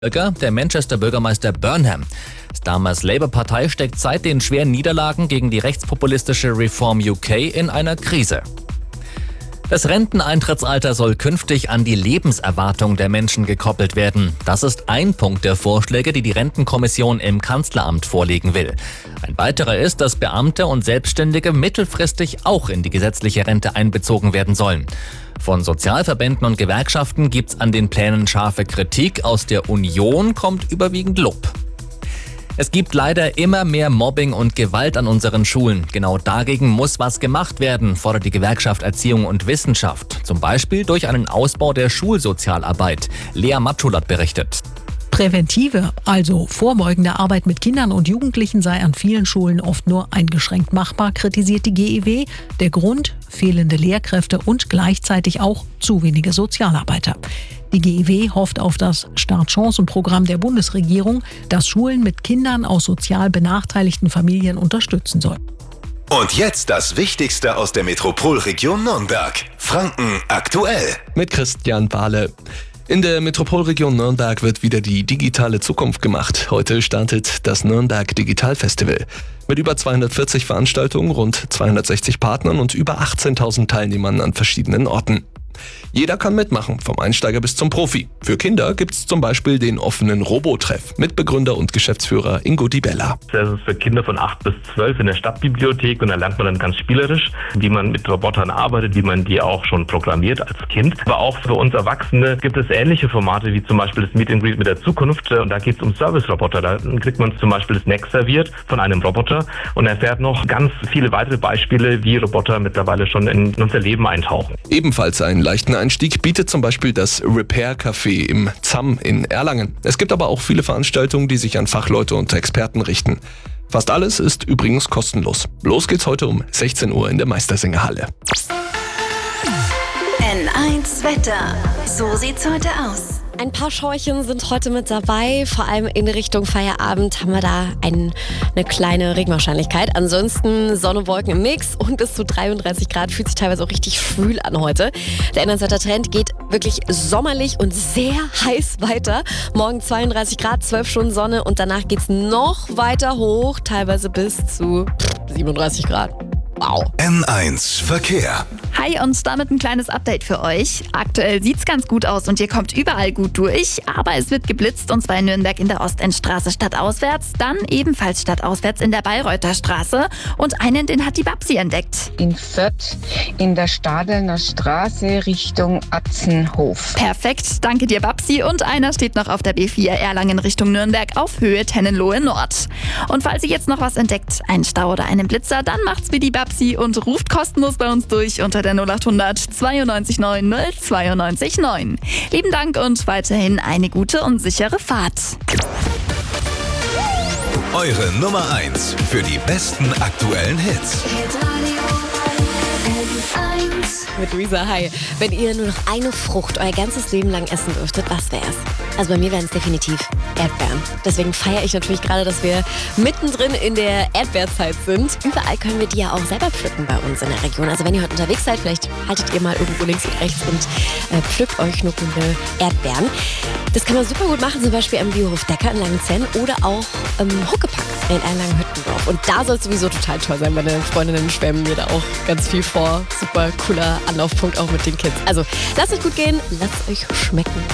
Der Manchester-Bürgermeister Burnham. Starmers Labour-Partei steckt seit den schweren Niederlagen gegen die rechtspopulistische Reform UK in einer Krise. Das Renteneintrittsalter soll künftig an die Lebenserwartung der Menschen gekoppelt werden. Das ist ein Punkt der Vorschläge, die die Rentenkommission im Kanzleramt vorlegen will. Ein weiterer ist, dass Beamte und Selbstständige mittelfristig auch in die gesetzliche Rente einbezogen werden sollen. Von Sozialverbänden und Gewerkschaften gibt's an den Plänen scharfe Kritik. Aus der Union kommt überwiegend Lob. Es gibt leider immer mehr Mobbing und Gewalt an unseren Schulen. Genau dagegen muss was gemacht werden, fordert die Gewerkschaft Erziehung und Wissenschaft. Zum Beispiel durch einen Ausbau der Schulsozialarbeit. Lea Matschulat berichtet. Präventive, also vorbeugende Arbeit mit Kindern und Jugendlichen sei an vielen Schulen oft nur eingeschränkt machbar, kritisiert die GEW. Der Grund: fehlende Lehrkräfte und gleichzeitig auch zu wenige Sozialarbeiter. Die GEW hofft auf das Startchancenprogramm der Bundesregierung, das Schulen mit Kindern aus sozial benachteiligten Familien unterstützen soll. Und jetzt das Wichtigste aus der Metropolregion Nürnberg. Franken aktuell. Mit Christian Bahle. In der Metropolregion Nürnberg wird wieder die digitale Zukunft gemacht. Heute startet das Nürnberg Digital Festival. Mit über 240 Veranstaltungen, rund 260 Partnern und über 18.000 Teilnehmern an verschiedenen Orten. Jeder kann mitmachen, vom Einsteiger bis zum Profi. Für Kinder gibt's zum Beispiel den offenen Robotreff. Mitbegründer und Geschäftsführer Ingo Di Bella. Das ist für Kinder von 8 bis 12 in der Stadtbibliothek und da lernt man dann ganz spielerisch, wie man mit Robotern arbeitet, wie man die auch schon programmiert als Kind. Aber auch für uns Erwachsene gibt es ähnliche Formate wie zum Beispiel das Meet and Greet mit der Zukunft und da geht es um Service-Roboter. Da kriegt man zum Beispiel das Snack serviert von einem Roboter und erfährt noch ganz viele weitere Beispiele, wie Roboter mittlerweile schon in unser Leben eintauchen. Ebenfalls einen leichten Einstieg bietet zum Beispiel das Repair Café im ZAM in Erlangen. Es gibt aber auch viele Veranstaltungen, die sich an Fachleute und Experten richten. Fast alles ist übrigens kostenlos. Los geht's heute um 16 Uhr in der Meistersingerhalle. N1 Wetter. So sieht's heute aus. Ein paar Schauerchen sind heute mit dabei. Vor allem in Richtung Feierabend haben wir da eine kleine Regenwahrscheinlichkeit. Ansonsten Sonne, Wolken im Mix und bis zu 33 Grad. Fühlt sich teilweise auch richtig schwül an heute. Der Inlandswettertrend geht wirklich sommerlich und sehr heiß weiter. Morgen 32 Grad, 12 Stunden Sonne und danach geht's noch weiter hoch. Teilweise bis zu 37 Grad. Wow. N1 Verkehr. Hi und damit ein kleines Update für euch. Aktuell sieht's ganz gut aus und ihr kommt überall gut durch, aber es wird geblitzt und zwar in Nürnberg in der Ostendstraße stadtauswärts, dann ebenfalls stadtauswärts in der Bayreuther Straße und einen, den hat die Babsi entdeckt. In Fürth in der Stadelner Straße Richtung Atzenhof. Perfekt, danke dir Babsi und einer steht noch auf der B4 Erlangen Richtung Nürnberg auf Höhe Tennenlohe Nord. Und falls ihr jetzt noch was entdeckt, einen Stau oder einen Blitzer, dann macht's wie die Babsi und ruft kostenlos bei uns durch unter der 0800 92 9 092 9. Lieben Dank und weiterhin eine gute und sichere Fahrt. Eure Nummer 1 für die besten aktuellen Hits. Mit Luisa, hi. Wenn ihr nur noch eine Frucht euer ganzes Leben lang essen dürftet, was wär's? Also bei mir wären es definitiv Erdbeeren. Deswegen feiere ich natürlich gerade, dass wir mittendrin in der Erdbeerzeit sind. Überall können wir die ja auch selber pflücken bei uns in der Region. Also wenn ihr heute unterwegs seid, vielleicht haltet ihr mal irgendwo links und rechts und pflückt euch schnuckelnde Erdbeeren. Das kann man super gut machen, zum Beispiel am Biohof Decker in Langenzenn oder auch im Huckepack in Erlangen-Hüttendorf. Und da soll es sowieso total toll sein. Meine Freundinnen schwärmen mir da auch ganz viel vor. Super cooler Anlaufpunkt auch mit den Kids. Also lasst euch gut gehen, lasst euch schmecken.